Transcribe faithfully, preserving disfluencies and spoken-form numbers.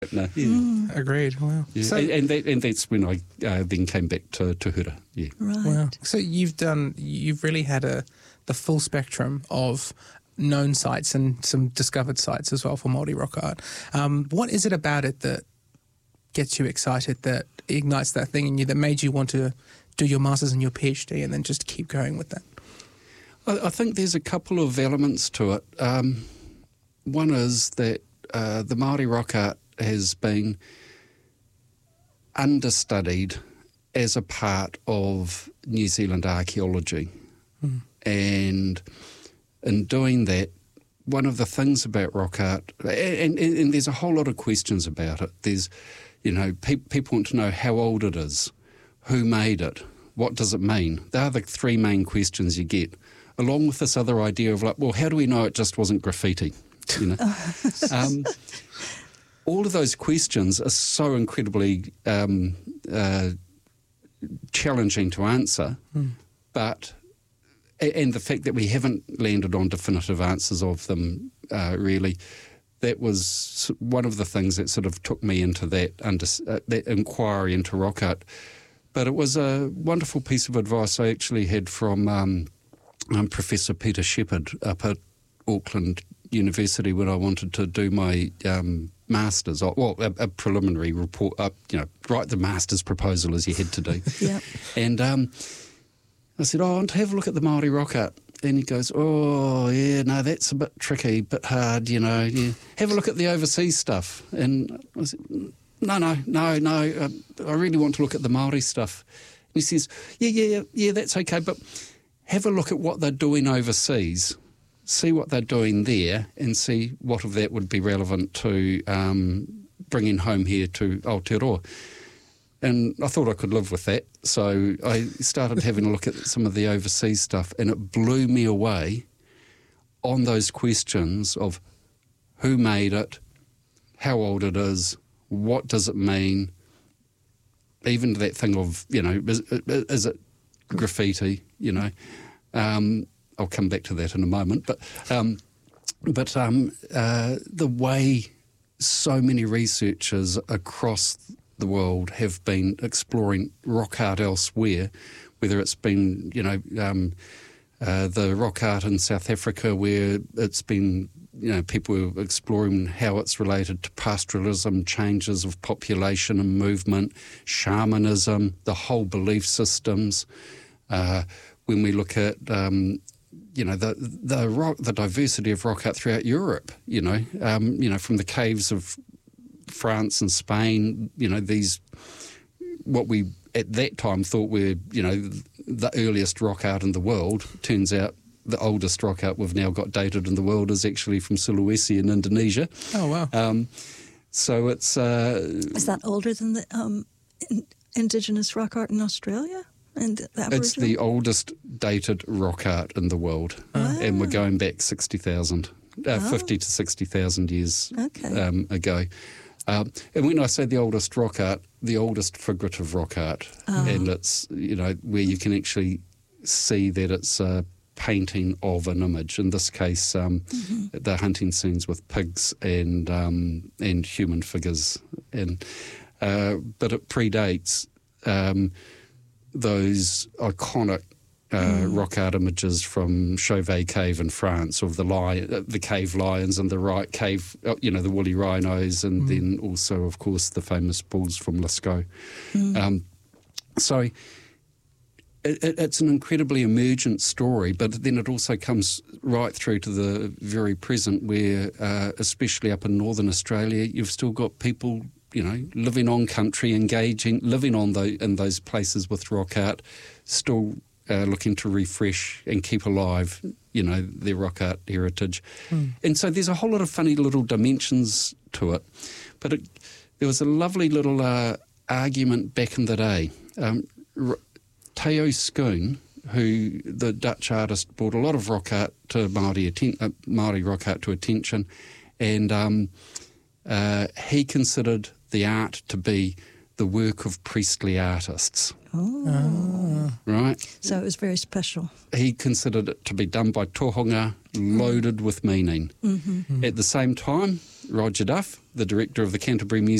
No. Yeah. Mm. Agreed. Wow. Yeah. So, and, and, that, and that's when I uh, then came back to Tuhura. Yeah. Right. Wow. So you've done, you've really had a the full spectrum of known sites and some discovered sites as well for Māori rock art. Um, what is it about it that gets you excited, that ignites that thing in you, that made you want to do your masters and your PhD and then just keep going with that? I, I think there's a couple of elements to it. Um, one is that uh, the Māori rock art has been understudied as a part of New Zealand archaeology. Mm. And in doing that, one of the things about rock art, and, and, and there's a whole lot of questions about it. There's, you know, pe- people want to know how old it is, who made it, what does it mean? They are the three main questions you get, along with this other idea of like, well, how do we know it just wasn't graffiti? You know, um, all of those questions are so incredibly um, uh, challenging to answer, mm. but and the fact that we haven't landed on definitive answers of them, uh, really, that was one of the things that sort of took me into that under, uh, that inquiry into rock art. But it was a wonderful piece of advice I actually had from um, um, Professor Peter Shepherd up at Auckland University when I wanted to do my um, masters, or, well, a, a preliminary report, uh, you know, write the master's proposal as you had to do. Yeah. And um, I said, oh, I want to have a look at the Māori rock art. And he goes, oh, yeah, no, that's a bit tricky, a bit hard, you know. Yeah. Have a look at the overseas stuff. And I said, no, no, no, no, uh, I really want to look at the Māori stuff. And he says, yeah, yeah, yeah, that's okay, but have a look at what they're doing overseas, see what they're doing there, and see what of that would be relevant to um, bringing home here to Aotearoa. And I thought I could live with that, so I started having a look at some of the overseas stuff, and it blew me away on those questions of who made it, how old it is, what does it mean, even that thing of, you know, is, is it graffiti, you know. Um, I'll come back to that in a moment, but um, but um, uh, the way so many researchers across the world have been exploring rock art elsewhere, whether it's been, you know, um, uh, the rock art in South Africa where it's been, you know, people are exploring how it's related to pastoralism, changes of population and movement, shamanism, the whole belief systems. Uh, when we look at, um, you know, the the rock, the diversity of rock art throughout Europe, you know, um, you know, from the caves of France and Spain, you know, these, what we at that time thought were, you know, the earliest rock art in the world, turns out the oldest rock art we've now got dated in the world is actually from Sulawesi in Indonesia. Oh, wow. Um, so it's... Uh, is that older than the um, in, indigenous rock art in Australia? And the it's the oldest dated rock art in the world. Wow. And we're going back sixty thousand, uh, oh. fifty to sixty thousand years okay. um, ago. Um, and when I say the oldest rock art, the oldest figurative rock art. Oh. And it's, you know, where you can actually see that it's a painting of an image. In this case, um, mm-hmm. the hunting scenes with pigs and um, and human figures. And uh, but it predates um, those iconic Uh, mm. rock art images from Chauvet Cave in France of the lion, the cave lions and the right cave, you know, the woolly rhinos, and mm. then also, of course, the famous bulls from Lascaux. Mm. Um, so it, it, it's an incredibly emergent story, but then it also comes right through to the very present where, uh, especially up in northern Australia, you've still got people, you know, living on country, engaging, living on the, in those places with rock art, still Uh, looking to refresh and keep alive, you know, their rock art heritage. Mm. And so there's a whole lot of funny little dimensions to it. But it, there was a lovely little uh, argument back in the day. Um, R- Theo Schoon, who, the Dutch artist, brought a lot of rock art to Māori, atten- uh, Māori rock art to attention, and um, uh, he considered the art to be the work of priestly artists. Oh. oh. Right? So it was very special. He considered it to be done by tohunga, loaded with meaning. Mm-hmm. Mm. At the same time, Roger Duff, the director of the Canterbury Museum